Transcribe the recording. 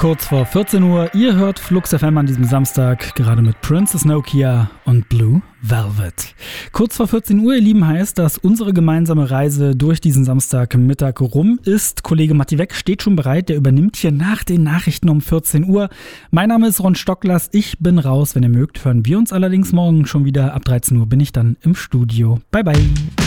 Kurz vor 14 Uhr, ihr hört Flux FM an diesem Samstag, gerade mit Princess Nokia und Blue Velvet. Kurz vor 14 Uhr, ihr Lieben, heißt, dass unsere gemeinsame Reise durch diesen Samstagmittag rum ist. Kollege Matti Weck steht schon bereit, der übernimmt hier nach den Nachrichten um 14 Uhr. Mein Name ist Ron Stocklas, ich bin raus. Wenn ihr mögt, hören wir uns allerdings morgen schon wieder. Ab 13 Uhr bin ich dann im Studio. Bye bye.